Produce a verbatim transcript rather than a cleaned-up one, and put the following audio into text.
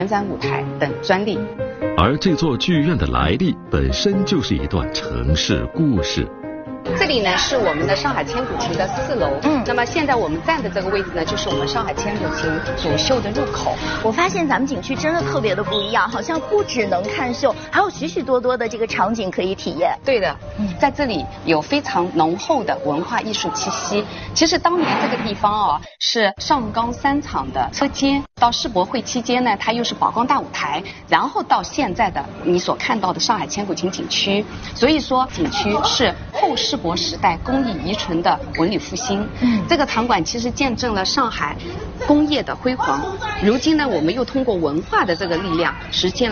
旋转舞台等专利。 而这座剧院的来历本身就是一段城市故事。 这里呢是我们的上海千古情的四楼，嗯，那么现在我们站的这个位置呢，就是我们上海千古情主秀的入口。 我发现咱们景区真的特别的不一样，好像不只能看秀，还有许许多多的这个场景可以体验。 对的，嗯，在这里有非常浓厚的文化艺术气息。其实当年这个地方啊是上钢三厂的车间，到世博会期间呢，它又是宝钢大舞台，然后到现在的你所看到的上海千古情景区。所以说，景区是后世博时代工艺遗存的文旅复兴。嗯，这个场馆其实见证了上海工业的辉煌。如今呢，我们又通过文化的这个力量，实现了